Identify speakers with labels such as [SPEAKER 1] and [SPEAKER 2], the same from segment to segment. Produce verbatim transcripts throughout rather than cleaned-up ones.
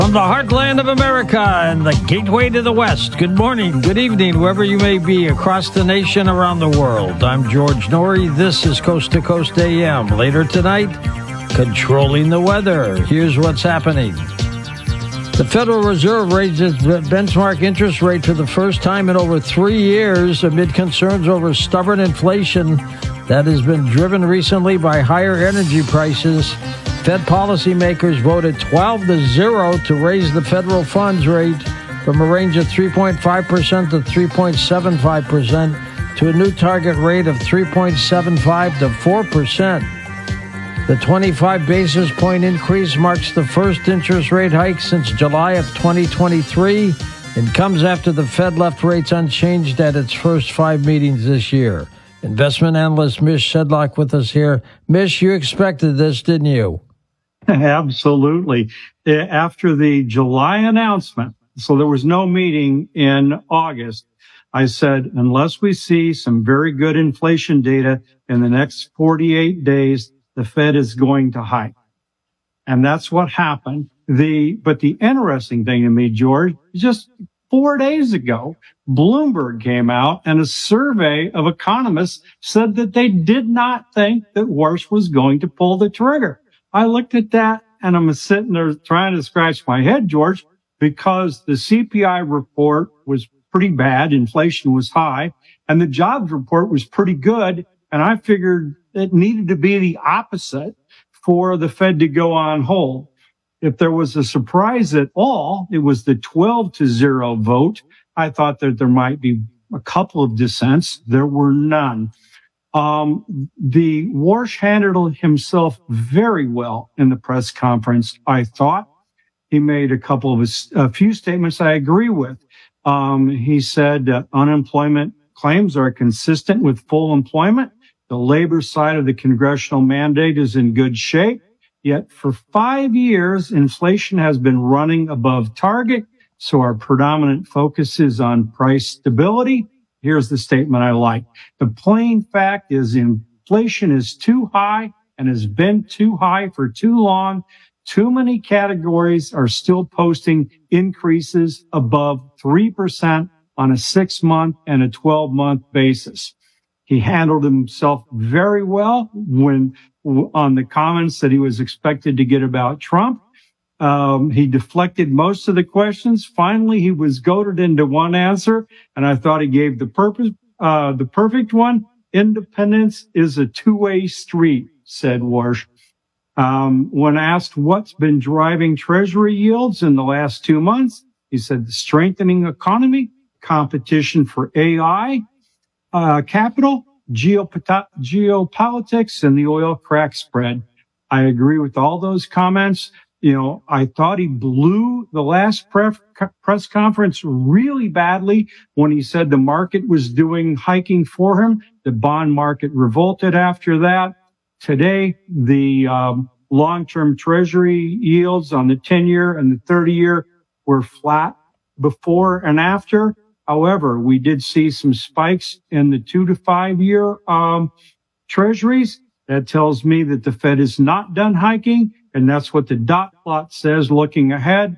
[SPEAKER 1] From the heartland of America and the gateway to the West, good morning, good evening, wherever you may be across the nation, around the world. I'm George Noory. This is Coast to Coast A M. Later tonight, controlling the weather. Here's what's happening. The Federal Reserve raised its benchmark interest rate for the first time in over three years amid concerns over stubborn inflation that has been driven recently by higher energy prices. Fed policymakers voted twelve to zero to raise the federal funds rate from a range of three point five percent to three point seven five percent to a new target rate of three point seven five to four percent. The twenty-five basis point increase marks the first interest rate hike since July of twenty twenty-three and comes after the Fed left rates unchanged at its first five meetings this year. Investment analyst Mish Sedlock with us here. Mish, you expected this, didn't you?
[SPEAKER 2] Absolutely. After the July announcement, so there was no meeting in August, I said, unless we see some very good inflation data in the next forty-eight days, the Fed is going to hike. And that's what happened. The, but the interesting thing to me, George, just four days ago, Bloomberg came out and a survey of economists said that they did not think that Warsh was going to pull the trigger. I looked at that and I'm sitting there trying to scratch my head, George, because the C P I report was pretty bad. Inflation was high and the jobs report was pretty good. And I figured it needed to be the opposite for the Fed to go on hold. If there was a surprise at all, it was the twelve to zero vote. I thought that there might be a couple of dissents. There were none. Um, the Warsh handled himself very well in the press conference. I thought he made a couple of his, a few statements I agree with. Um, he said uh, unemployment claims are consistent with full employment. The labor side of the congressional mandate is in good shape. Yet for five years, inflation has been running above target. So our predominant focus is on price stability. Here's the statement I like. The plain fact is inflation is too high and has been too high for too long. Too many categories are still posting increases above three percent on a six-month and a twelve-month basis. He handled himself very well when on the comments that he was expected to get about Trump. Um, he deflected most of the questions. Finally, he was goaded into one answer, and I thought he gave the purpose, uh, the perfect one. Independence is a two-way street, said Warsh. Um, when asked what's been driving Treasury yields in the last two months, he said the strengthening economy, competition for A I, uh, capital, geopot- geopolitics, and the oil crack spread. I agree with all those comments. You know, I thought he blew the last pref- press conference really badly when he said the market was doing hiking for him. The bond market revolted after that. Today, the um, long-term Treasury yields on the ten-year and the thirty-year were flat before and after. However, we did see some spikes in the two to five-year um, Treasuries. That tells me that the Fed is not done hiking. And that's what the dot plot says looking ahead.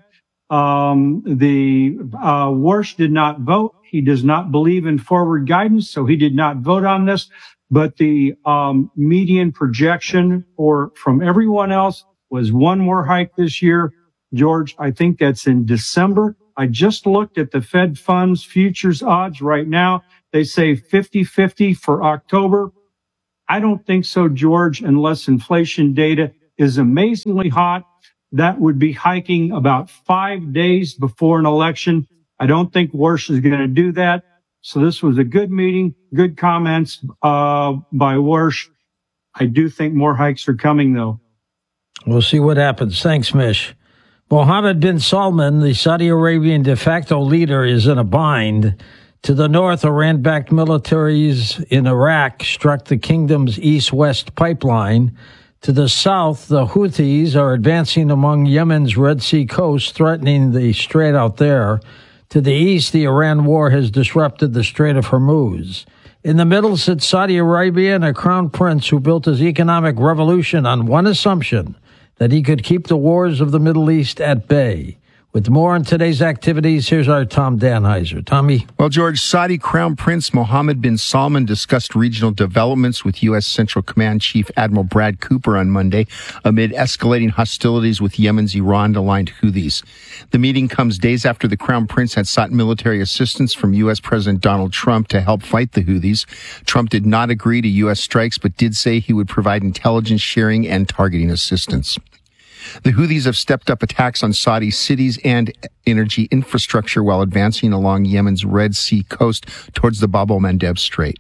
[SPEAKER 2] Um, the, uh, Warsh did not vote. He does not believe in forward guidance, so he did not vote on this. But the, um, median projection for, from everyone else was one more hike this year. George, I think that's in December. I just looked at the Fed funds futures odds right now. They say fifty-fifty for October. I don't think so, George, unless inflation data is amazingly hot. That would be hiking about five days before an election. I don't think Warsh is going to do that. So this was a good meeting, good comments uh, by Warsh. I do think more hikes are coming, though.
[SPEAKER 1] We'll see what happens. Thanks, Mish. Mohammed bin Salman, the Saudi Arabian de facto leader, is in a bind. To the north, Iran-backed militaries in Iraq struck the kingdom's east-west pipeline. To the south, the Houthis are advancing among Yemen's Red Sea coast, threatening the strait out there. To the east, the Iran war has disrupted the Strait of Hormuz. In the middle sits Saudi Arabia and a crown prince who built his economic revolution on one assumption, that he could keep the wars of the Middle East at bay. With more on today's activities, here's our Tom Danheiser. Tommy?
[SPEAKER 3] Well, George, Saudi Crown Prince Mohammed bin Salman discussed regional developments with U S. Central Command Chief Admiral Brad Cooper on Monday amid escalating hostilities with Yemen's Iran-aligned Houthis. The meeting comes days after the Crown Prince had sought military assistance from U S. President Donald Trump to help fight the Houthis. Trump did not agree to U S strikes, but did say he would provide intelligence sharing and targeting assistance. The Houthis have stepped up attacks on Saudi cities and energy infrastructure while advancing along Yemen's Red Sea coast towards the Bab el-Mandeb Strait.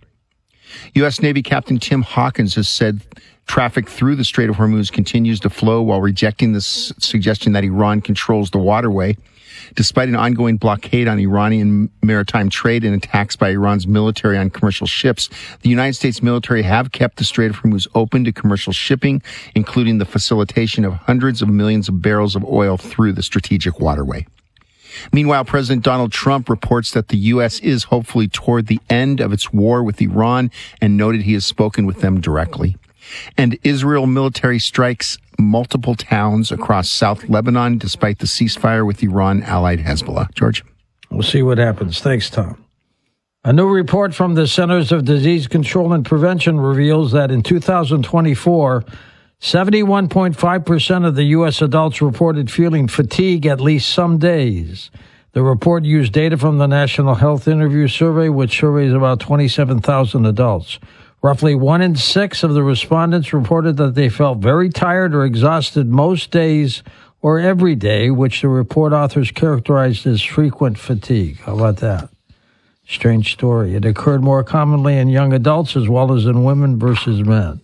[SPEAKER 3] U S. Navy Captain Tim Hawkins has said traffic through the Strait of Hormuz continues to flow while rejecting the s- suggestion that Iran controls the waterway. Despite an ongoing blockade on Iranian maritime trade and attacks by Iran's military on commercial ships, the United States military have kept the Strait of Hormuz open to commercial shipping, including the facilitation of hundreds of millions of barrels of oil through the strategic waterway. Meanwhile, President Donald Trump reports that the U S is hopefully toward the end of its war with Iran and noted he has spoken with them directly. And Israel military strikes multiple towns across South Lebanon despite the ceasefire with Iran-allied Hezbollah. George?
[SPEAKER 1] We'll see what happens. Thanks, Tom. A new report from the Centers of Disease Control and Prevention reveals that in two thousand twenty-four, seventy-one point five percent of the U S adults reported feeling fatigue at least some days. The report used data from the National Health Interview Survey, which surveys about twenty-seven thousand adults. Roughly one in six of the respondents reported that they felt very tired or exhausted most days or every day, which the report authors characterized as frequent fatigue. How about that? Strange story. It occurred more commonly in young adults as well as in women versus men.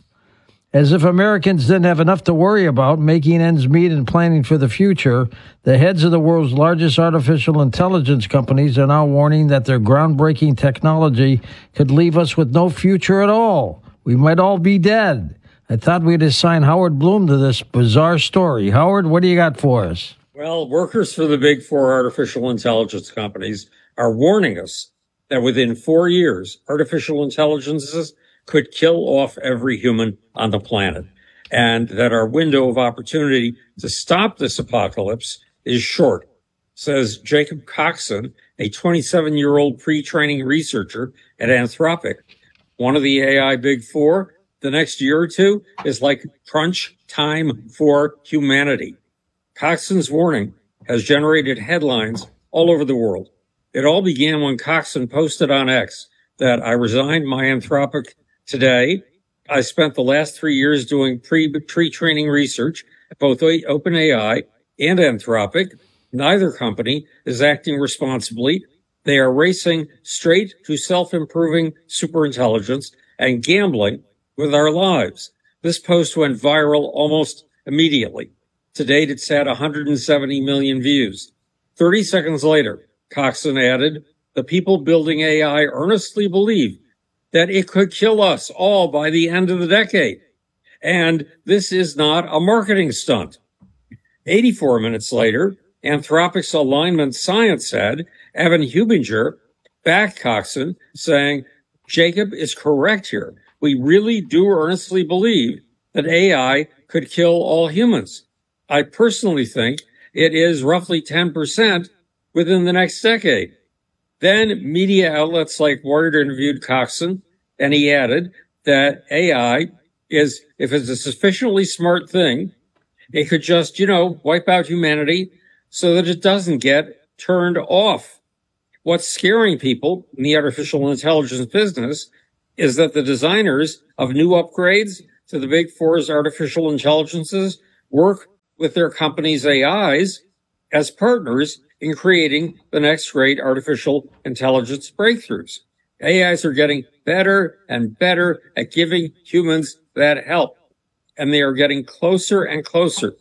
[SPEAKER 1] As if Americans didn't have enough to worry about making ends meet and planning for the future, the heads of the world's largest artificial intelligence companies are now warning that their groundbreaking technology could leave us with no future at all. We might all be dead. I thought we'd assign Howard Bloom to this bizarre story. Howard, what do you got for us?
[SPEAKER 4] Well, workers for the big four artificial intelligence companies are warning us that within four years, artificial intelligences could kill off every human on the planet, and that our window of opportunity to stop this apocalypse is short, says Jacob Coxon, a twenty-seven-year-old pre-training researcher at Anthropic. One of the A I big four, the next year or two is like crunch time for humanity. Coxon's warning has generated headlines all over the world. It all began when Coxon posted on X that I resigned my Anthropic today. I spent the last three years doing pre, pre-training research at both OpenAI and Anthropic. Neither company is acting responsibly. They are racing straight to self-improving superintelligence and gambling with our lives. This post went viral almost immediately. To date, it's had one hundred seventy million views. thirty seconds later, Coxon added, the people building A I earnestly believe that it could kill us all by the end of the decade. And this is not a marketing stunt. eighty-four minutes later, Anthropic's alignment science head, Evan Hubinger, backed Coxon, saying, Jacob is correct here. We really do earnestly believe that A I could kill all humans. I personally think it is roughly ten percent within the next decade. Then media outlets like Wired interviewed Coxon, and he added that A I is, if it's a sufficiently smart thing, it could just, you know, wipe out humanity so that it doesn't get turned off. What's scaring people in the artificial intelligence business is that the designers of new upgrades to the big four's artificial intelligences work with their companies' A Is as partners in creating the next great artificial intelligence breakthroughs. A Is are getting better and better at giving humans that help, and they are getting closer and closer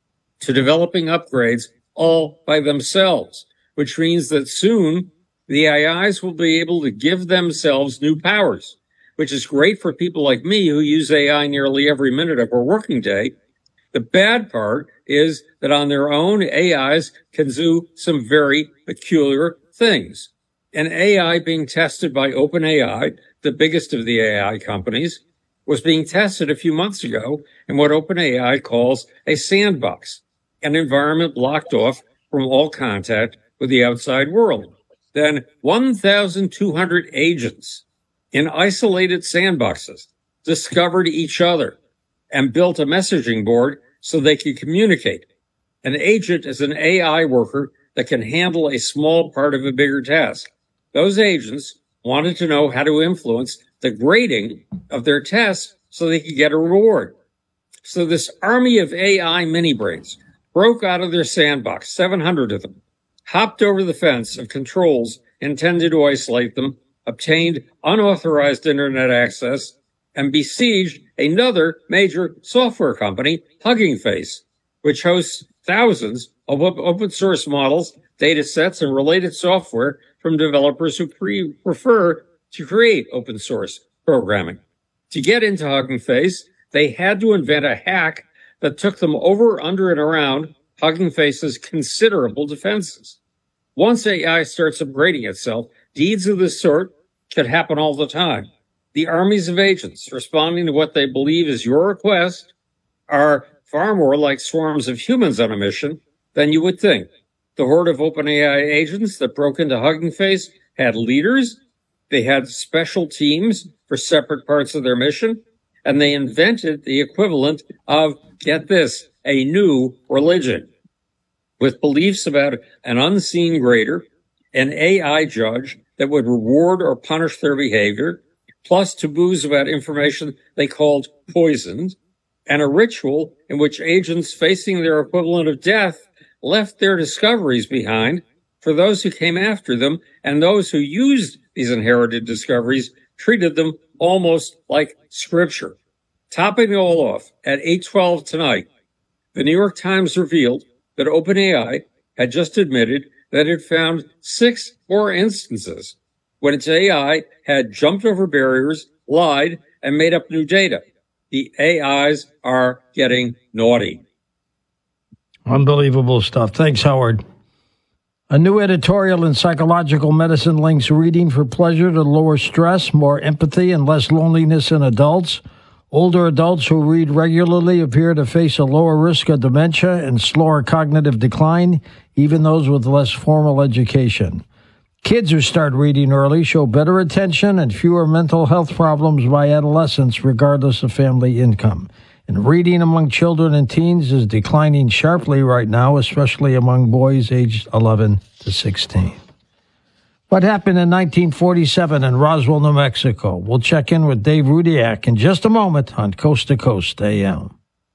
[SPEAKER 4] to developing upgrades all by themselves, which means that soon the A Is will be able to give themselves new powers, which is great for people like me who use A I nearly every minute of our working day. The bad part is that on their own, A Is can do some very peculiar things. An A I being tested by OpenAI, the biggest of the A I companies, was being tested a few months ago in what OpenAI calls a sandbox, an environment blocked off from all contact with the outside world. Then one thousand two hundred agents in isolated sandboxes discovered each other and built a messaging board so they could communicate. An agent is an A I worker that can handle a small part of a bigger task. Those agents wanted to know how to influence the grading of their tests so they could get a reward. So this army of A I mini-brains broke out of their sandbox, seven hundred of them, hopped over the fence of controls intended to isolate them, obtained unauthorized internet access, and besieged another major software company, Hugging Face, which hosts thousands of open source models, data sets, and related software from developers who pre- prefer to create open source programming. To get into Hugging Face, they had to invent a hack that took them over, under, and around Hugging Face's considerable defenses. Once A I starts upgrading itself, deeds of this sort could happen all the time. The armies of agents responding to what they believe is your request are far more like swarms of humans on a mission than you would think. The horde of OpenAI agents that broke into Hugging Face had leaders, they had special teams for separate parts of their mission, and they invented the equivalent of, get this, a new religion, with beliefs about an unseen grader, an A I judge that would reward or punish their behavior, plus taboos about information they called poisoned, and a ritual in which agents facing their equivalent of death left their discoveries behind for those who came after them, and those who used these inherited discoveries treated them almost like scripture. Topping it all off, at eight twelve tonight, the New York Times revealed that OpenAI had just admitted that it found six more instances when its A I had jumped over barriers, lied, and made up new data. The A Is are getting naughty.
[SPEAKER 1] Unbelievable stuff. Thanks, Howard. A new editorial in Psychological Medicine links reading for pleasure to lower stress, more empathy, and less loneliness in adults. Older adults who read regularly appear to face a lower risk of dementia and slower cognitive decline, even those with less formal education. Kids who start reading early show better attention and fewer mental health problems by adolescents, regardless of family income. And reading among children and teens is declining sharply right now, especially among boys aged eleven to sixteen. What happened in nineteen forty-seven in Roswell, New Mexico? We'll check in with Dave Rudiak in just a moment on Coast to Coast A M.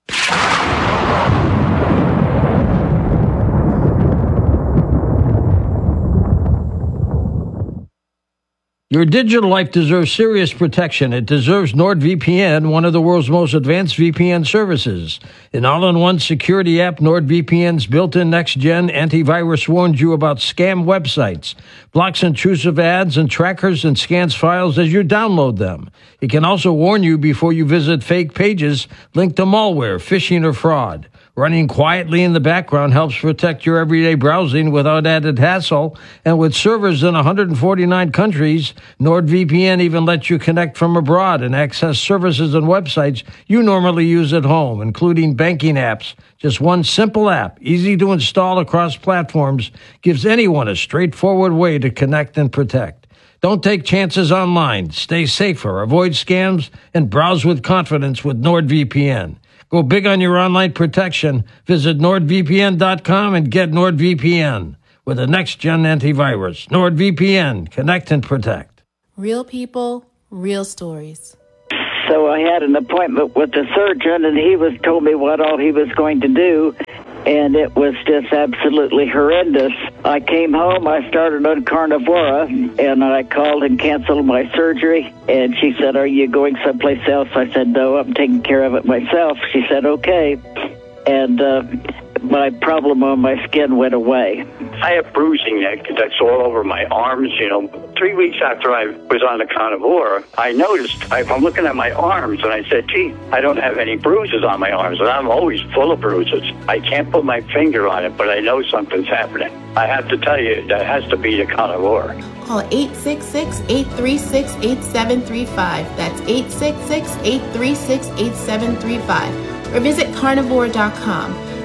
[SPEAKER 1] Your digital life deserves serious protection. It deserves NordVPN, one of the world's most advanced V P N services. An all-in-one security app, NordVPN's built-in next-gen antivirus warns you about scam websites, blocks intrusive ads and trackers, and scans files as you download them. It can also warn you before you visit fake pages linked to malware, phishing, or fraud. Running quietly in the background helps protect your everyday browsing without added hassle. And with servers in one hundred forty-nine countries, NordVPN even lets you connect from abroad and access services and websites you normally use at home, including banking apps. Just one simple app, easy to install across platforms, gives anyone a straightforward way to connect and protect. Don't take chances online. Stay safer, avoid scams, and browse with confidence with NordVPN. Go big on your online protection. Visit nord v p n dot com and get NordVPN with a next-gen antivirus. NordVPN. Connect and protect.
[SPEAKER 5] Real people, real stories.
[SPEAKER 6] So I had an appointment with the surgeon, and he was told me what all he was going to do, and it was just absolutely horrendous. I came home, I started on Carnivora, and I called and canceled my surgery, and she said, "Are you going someplace else?" I said, "No, I'm taking care of it myself." She said, "Okay," and uh, my problem on my skin went away.
[SPEAKER 7] I have bruising that's all over my arms, you know. Three weeks after I was on the Carnivora, I noticed, I, I'm looking at my arms, and I said, gee, I don't have any bruises on my arms, and I'm always full of bruises. I can't put my finger on it, but I know something's happening. I have to tell you, that has to be the Carnivora.
[SPEAKER 5] Call eight six six, eight three six, eight seven three five. That's eight six six, eight three six, eight seven three five. Or visit carnivore dot com.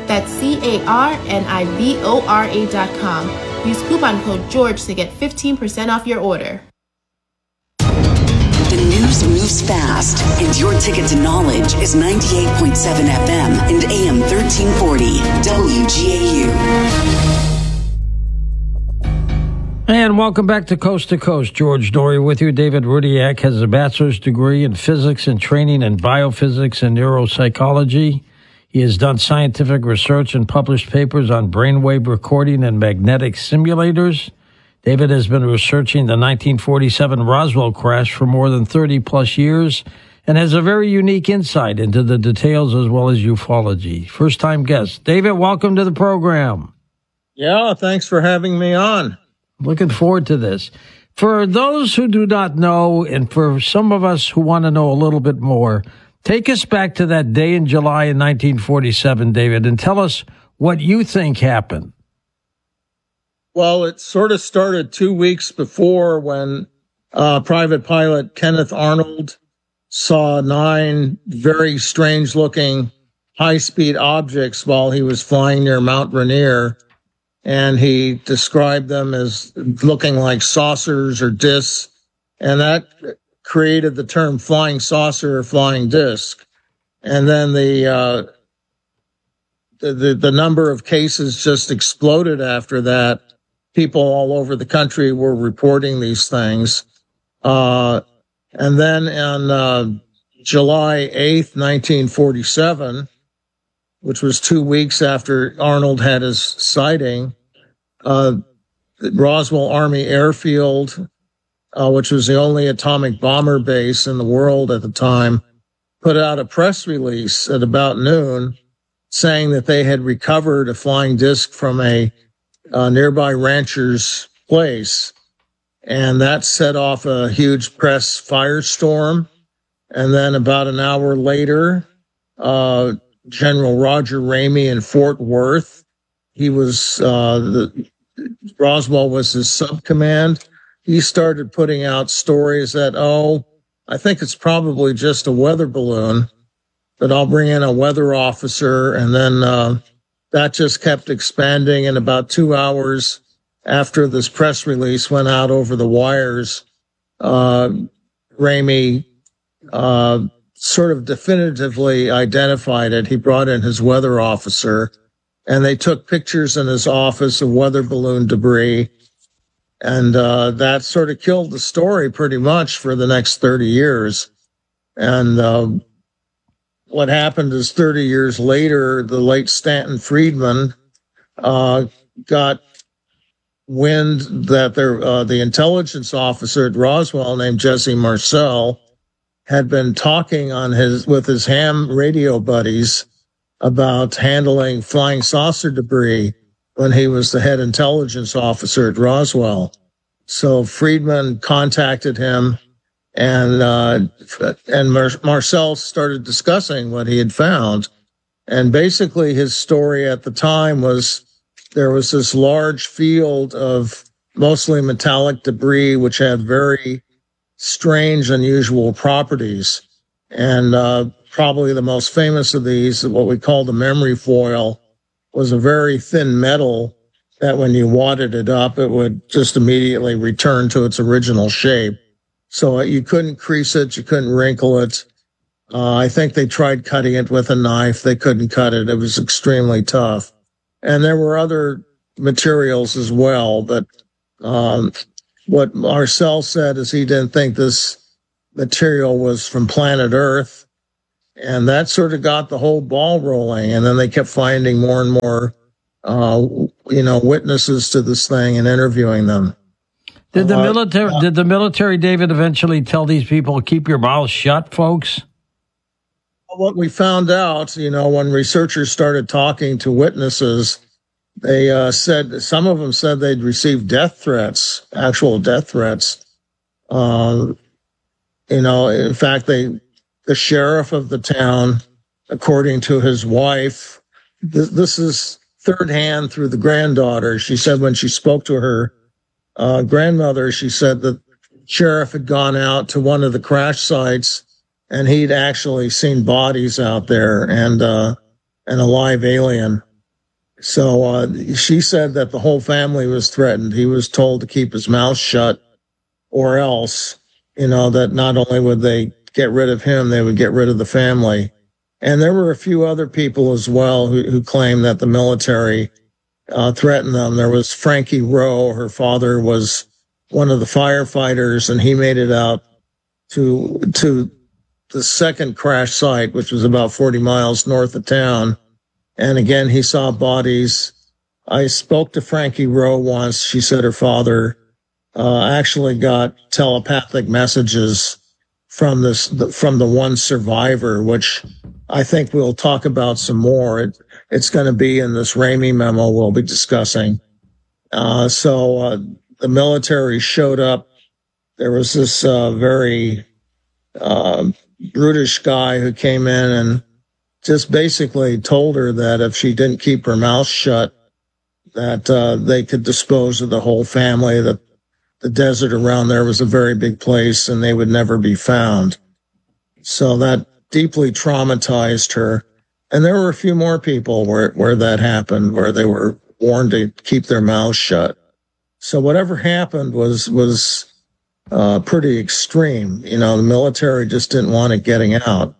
[SPEAKER 5] That's C A R N I V O R A dot com. Use coupon code George to get fifteen percent off your order.
[SPEAKER 8] The news moves fast, and your ticket to knowledge is ninety-eight point seven F M and A M thirteen forty W G A U.
[SPEAKER 1] And welcome back to Coast to Coast. George Noory with you. David Rudiak has a bachelor's degree in physics and training in biophysics and neuropsychology. He has done scientific research and published papers on brainwave recording and magnetic simulators. David has been researching the nineteen forty-seven Roswell crash for more than thirty plus years and has a very unique insight into the details as well as ufology. First time guest. David, welcome to the program.
[SPEAKER 9] Yeah, thanks for having me on.
[SPEAKER 1] Looking forward to this. For those who do not know, and for some of us who want to know a little bit more, take us back to that day in July in nineteen forty-seven, David, and tell us what you think happened.
[SPEAKER 9] Well, it sort of started two weeks before when uh, private pilot Kenneth Arnold saw nine very strange-looking high-speed objects while he was flying near Mount Rainier. And he described them as looking like saucers or discs, and that created the term flying saucer or flying disc. And then the, uh, the, the, the number of cases just exploded after that. People all over the country were reporting these things. Uh, and then on, uh, July eighth, nineteen forty-seven, which was two weeks after Arnold had his sighting, uh, Roswell Army Airfield, uh, which was the only atomic bomber base in the world at the time, put out a press release at about noon saying that they had recovered a flying disc from a, a nearby rancher's place. And that set off a huge press firestorm. And then about an hour later, uh, General Roger Ramey in Fort Worth. He was, uh, the, Roswell was his sub-command. He started putting out stories that, oh, I think it's probably just a weather balloon, but I'll bring in a weather officer. And then, uh, that just kept expanding. And about two hours after this press release went out over the wires, uh, Ramey, uh, sort of definitively identified it. He brought in his weather officer, and they took pictures in his office of weather balloon debris. And uh, that sort of killed the story pretty much for the next thirty years. And uh, what happened is thirty years later, the late Stanton Friedman uh, got wind that there, uh, the intelligence officer at Roswell named Jesse Marcel had been talking on his with his ham radio buddies about handling flying saucer debris when he was the head intelligence officer at Roswell. So Friedman contacted him, and uh, and Mar- Marcel started discussing what he had found. And basically his story at the time was there was this large field of mostly metallic debris which had very strange, unusual properties. And uh, probably the most famous of these, what we call the memory foil, was a very thin metal that when you wadded it up, it would just immediately return to its original shape. So you couldn't crease it, you couldn't wrinkle it. Uh, I think they tried cutting it with a knife. They couldn't cut it. It was extremely tough. And there were other materials as well, but um, what Marcel said is he didn't think this material was from planet Earth. And that sort of got the whole ball rolling. And then they kept finding more and more, uh, you know, witnesses to this thing and interviewing them.
[SPEAKER 1] Did the
[SPEAKER 9] Uh,
[SPEAKER 1] military,
[SPEAKER 9] yeah.
[SPEAKER 1] did the military, David, eventually tell these people, keep your mouths shut, folks?
[SPEAKER 9] What we found out, you know, when researchers started talking to witnesses, they uh, said, some of them said they'd received death threats, actual death threats. Uh, you know, in fact, they, the sheriff of the town, according to his wife, th- this is third hand through the granddaughter. She said when she spoke to her uh, grandmother, she said that sheriff had gone out to one of the crash sites and he'd actually seen bodies out there and, uh, and a live alien. So uh, she said that the whole family was threatened. He was told to keep his mouth shut, or else, you know, that not only would they get rid of him, they would get rid of the family. And there were a few other people as well who, who claimed that the military uh, threatened them. There was Frankie Rowe. Her father was one of the firefighters, and he made it out to to the second crash site, which was about forty miles north of town. And again, he saw bodies. I spoke to Frankie Rowe once. She said her father uh, actually got telepathic messages from this, from the one survivor, which I think we'll talk about some more. It, it's going to be in this Ramey memo we'll be discussing. Uh, so uh, the military showed up. There was this uh, very uh, brutish guy who came in and just basically told her that if she didn't keep her mouth shut, that uh, they could dispose of the whole family, that the desert around there was a very big place and they would never be found. So that deeply traumatized her. And there were a few more people where, where that happened, where they were warned to keep their mouths shut. So whatever happened was, was uh, pretty extreme. You know, the military just didn't want it getting out.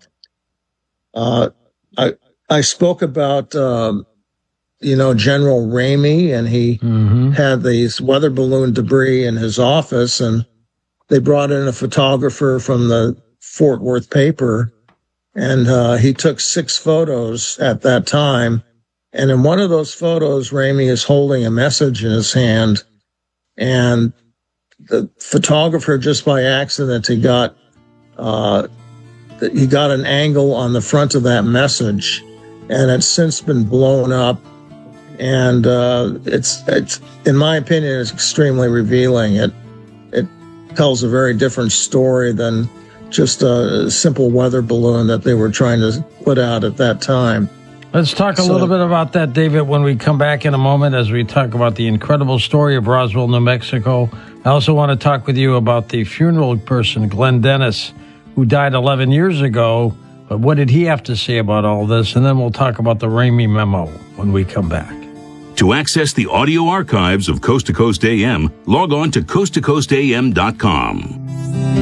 [SPEAKER 9] Uh, I, I spoke about, um, you know, General Ramey, and he mm-hmm. had these weather balloon debris in his office, and they brought in a photographer from the Fort Worth paper, and uh, he took six photos at that time. And in one of those photos, Ramey is holding a message in his hand, and the photographer, just by accident, he got uh, he got an angle on the front of that message, and it's since been blown up. And uh, it's, it's, in my opinion, it's extremely revealing. It it tells a very different story than just a simple weather balloon that they were trying to put out at that time.
[SPEAKER 1] Let's talk a so, little bit about that, David, when we come back in a moment, as we talk about the incredible story of Roswell, New Mexico. I also want to talk with you about the funeral person, Glenn Dennis, who died eleven years ago. But what did he have to say about all this? And then we'll talk about the Ramey memo when we come back.
[SPEAKER 10] To access the audio archives of Coast to Coast A M, log on to coast to coast a m dot com.